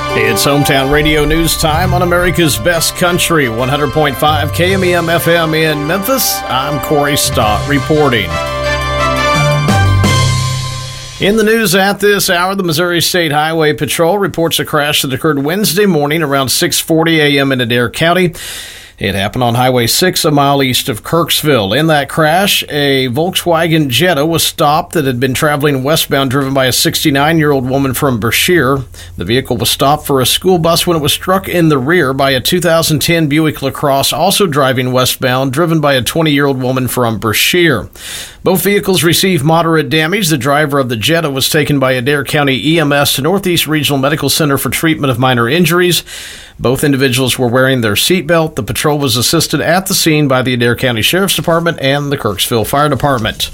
It's Hometown Radio News Time on America's Best Country, 100.5 KMEM FM in Memphis. I'm Corey Stott reporting. In the news at this hour, the Missouri State Highway Patrol reports a crash that occurred Wednesday morning around 6:40 a.m. in Adair County. It happened on Highway 6, a mile east of Kirksville. In that crash, a Volkswagen Jetta was stopped that had been traveling westbound, driven by a 69-year-old woman from Brashear. The vehicle was stopped for a school bus when it was struck in the rear by a 2010 Buick LaCrosse, also driving westbound, driven by a 20-year-old woman from Brashear. Both vehicles received moderate damage. The driver of the Jetta was taken by Adair County EMS to Northeast Regional Medical Center for treatment of minor injuries. Both individuals were wearing their seatbelt. The patrol was assisted at the scene by the Adair County Sheriff's Department and the Kirksville Fire Department.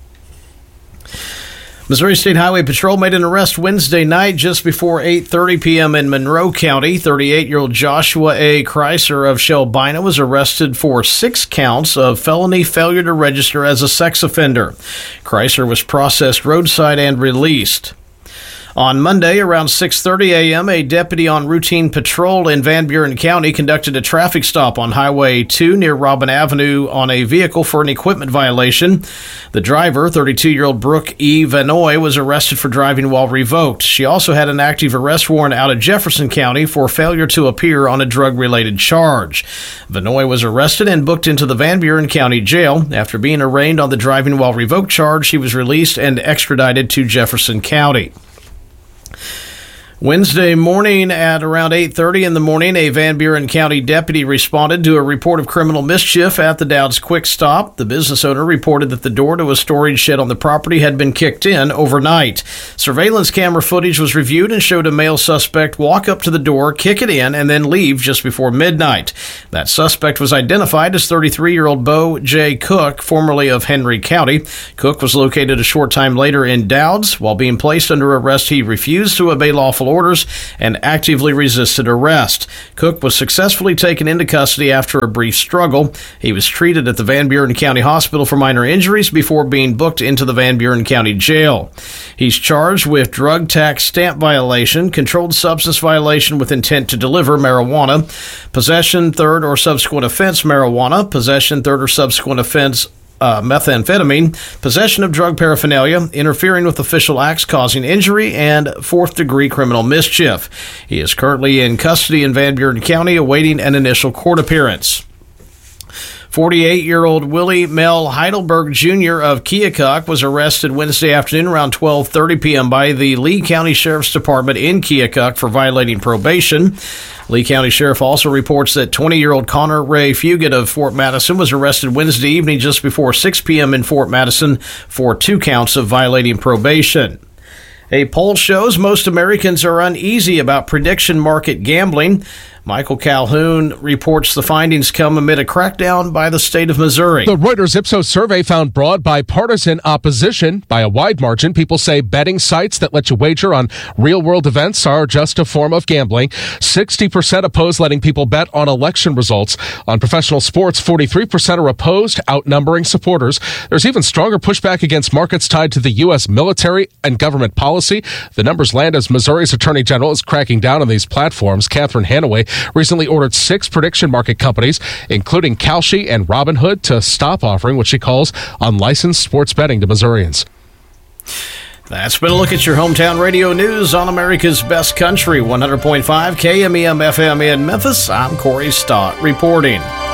Missouri State Highway Patrol made an arrest Wednesday night just before 8:30 p.m. in Monroe County. 38-year-old Joshua A. Kreiser of Shelbina was arrested for 6 counts of felony failure to register as a sex offender. Kreiser was processed roadside and released. On Monday, around 6:30 a.m., a deputy on routine patrol in Van Buren County conducted a traffic stop on Highway 2 near Robin Avenue on a vehicle for an equipment violation. The driver, 32-year-old Brooke E. Vanoy, was arrested for driving while revoked. She also had an active arrest warrant out of Jefferson County for failure to appear on a drug-related charge. Vanoy was arrested and booked into the Van Buren County Jail. After being arraigned on the driving while revoked charge, he was released and extradited to Jefferson County. Wednesday morning at around 8:30 in the morning, a Van Buren County deputy responded to a report of criminal mischief at the Dowd's Quick Stop. The business owner reported that the door to a storage shed on the property had been kicked in overnight. Surveillance camera footage was reviewed and showed a male suspect walk up to the door, kick it in, and then leave just before midnight. That suspect was identified as 33-year-old Bo J. Cook, formerly of Henry County. Cook was located a short time later in Dowd's. While being placed under arrest, he refused to obey lawful orders and actively resisted arrest. Cook was successfully taken into custody after a brief struggle. He was treated at the Van Buren County Hospital for minor injuries before being booked into the Van Buren County Jail. He's charged with drug tax stamp violation, controlled substance violation with intent to deliver marijuana, possession, third or subsequent offense marijuana, possession, third or subsequent offense methamphetamine, possession of drug paraphernalia, interfering with official acts causing injury, and fourth-degree criminal mischief. He is currently in custody in Van Buren County awaiting an initial court appearance. 48-year-old Willie Mel Heidelberg Jr. of Keokuk was arrested Wednesday afternoon around 12:30 p.m. by the Lee County Sheriff's Department in Keokuk for violating probation. Lee County Sheriff also reports that 20-year-old Connor Ray Fugit of Fort Madison was arrested Wednesday evening just before 6 p.m. in Fort Madison for 2 counts of violating probation. A poll shows most Americans are uneasy about prediction market gambling. Michael Calhoun reports the findings come amid a crackdown by the state of Missouri. The Reuters Ipsos survey found broad bipartisan opposition. By a wide margin, people say betting sites that let you wager on real-world events are just a form of gambling. 60% oppose letting people bet on election results. On professional sports, 43% are opposed, outnumbering supporters. There's even stronger pushback against markets tied to the U.S. military and government policy. The numbers land as Missouri's Attorney General is cracking down on these platforms. Catherine Hanaway recently ordered 6 prediction market companies, including Kalshi and Robinhood, to stop offering what she calls unlicensed sports betting to Missourians. That's been a look at your hometown radio news on America's Best Country, 100.5 KMEM FM in Memphis. I'm Corey Stott reporting.